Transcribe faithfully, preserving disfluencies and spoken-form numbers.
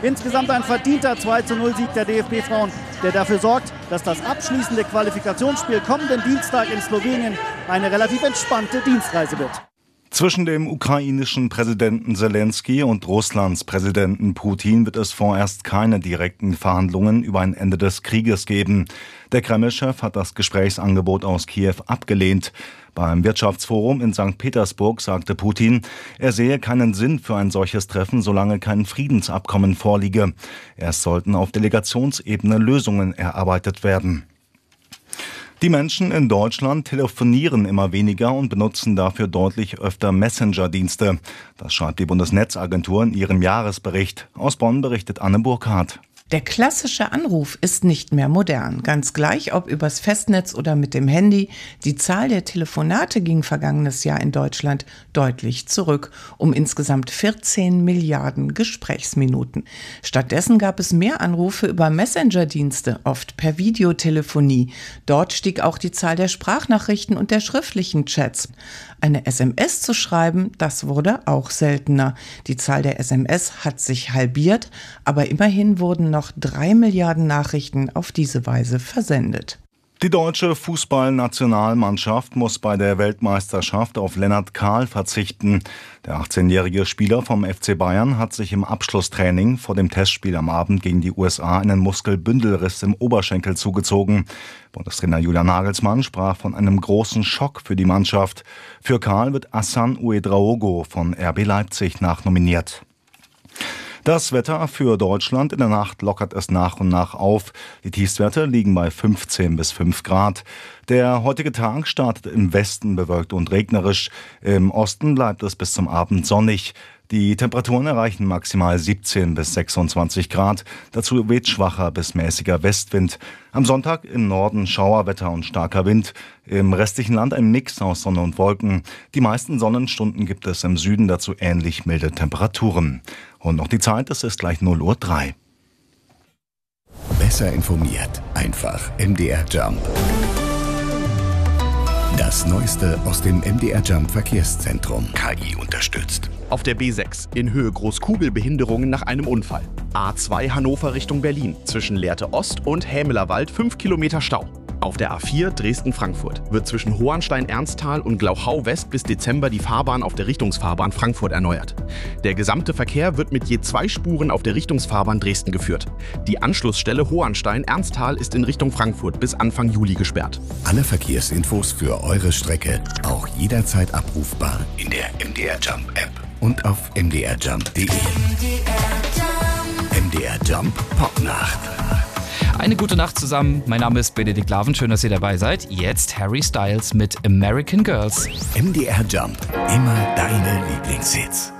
Insgesamt ein verdienter zwei zu null Sieg der D F B-Frauen, der dafür sorgt, dass das abschließende Qualifikationsspiel kommenden Dienstag in Slowenien eine relativ entspannte Dienstreise wird. Zwischen dem ukrainischen Präsidenten Selenskyj und Russlands Präsidenten Putin wird es vorerst keine direkten Verhandlungen über ein Ende des Krieges geben. Der Kreml-Chef hat das Gesprächsangebot aus Kiew abgelehnt. Beim Wirtschaftsforum in Sankt Petersburg sagte Putin, er sehe keinen Sinn für ein solches Treffen, solange kein Friedensabkommen vorliege. Erst sollten auf Delegationsebene Lösungen erarbeitet werden. Die Menschen in Deutschland telefonieren immer weniger und benutzen dafür deutlich öfter Messenger-Dienste. Das schreibt die Bundesnetzagentur in ihrem Jahresbericht. Aus Bonn berichtet Anne Burkhardt. Der klassische Anruf ist nicht mehr modern. Ganz gleich, ob übers Festnetz oder mit dem Handy. Die Zahl der Telefonate ging vergangenes Jahr in Deutschland deutlich zurück, um insgesamt vierzehn Milliarden Gesprächsminuten. Stattdessen gab es mehr Anrufe über Messenger-Dienste, oft per Videotelefonie. Dort stieg auch die Zahl der Sprachnachrichten und der schriftlichen Chats. Eine S M S zu schreiben, das wurde auch seltener. Die Zahl der S M S hat sich halbiert, aber immerhin wurden noch drei Milliarden Nachrichten auf diese Weise versendet. Die deutsche Fußballnationalmannschaft muss bei der Weltmeisterschaft auf Lennart Kahl verzichten. Der achtzehnjährige Spieler vom F C Bayern hat sich im Abschlusstraining vor dem Testspiel am Abend gegen die U S A einen Muskelbündelriss im Oberschenkel zugezogen. Bundestrainer Julian Nagelsmann sprach von einem großen Schock für die Mannschaft. Für Kahl wird Hassan Ouedraogo von R B Leipzig nachnominiert. Das Wetter für Deutschland: In der Nacht lockert es nach und nach auf. Die Tiefstwerte liegen bei fünfzehn bis fünf Grad. Der heutige Tag startet im Westen bewölkt und regnerisch. Im Osten bleibt es bis zum Abend sonnig. Die Temperaturen erreichen maximal siebzehn bis sechsundzwanzig Grad. Dazu weht schwacher bis mäßiger Westwind. Am Sonntag im Norden Schauerwetter und starker Wind. Im restlichen Land ein Mix aus Sonne und Wolken. Die meisten Sonnenstunden gibt es im Süden, dazu ähnlich milde Temperaturen. Und noch die Zeit, es ist gleich null Uhr drei. Besser informiert, einfach M D R Jump. Das Neueste aus dem M D R Jump Verkehrszentrum. K I unterstützt. Auf der B sechs in Höhe Großkugelbehinderungen nach einem Unfall. A zwei Hannover Richtung Berlin. Zwischen Lehrte Ost und Hämelerwald fünf Kilometer Stau. Auf der A vier Dresden-Frankfurt wird zwischen Hohenstein-Ernsthal und Glauchau-West bis Dezember die Fahrbahn auf der Richtungsfahrbahn Frankfurt erneuert. Der gesamte Verkehr wird mit je zwei Spuren auf der Richtungsfahrbahn Dresden geführt. Die Anschlussstelle Hohenstein-Ernsthal ist in Richtung Frankfurt bis Anfang Juli gesperrt. Alle Verkehrsinfos für eure Strecke auch jederzeit abrufbar in der M D R Jump App und auf m d r jump punkt d e. M D R Jump Popnacht. Eine gute Nacht zusammen. Mein Name ist Benedikt Laven. Schön, dass ihr dabei seid. Jetzt Harry Styles mit American Girls. M D R Jump. Immer deine Lieblingshits.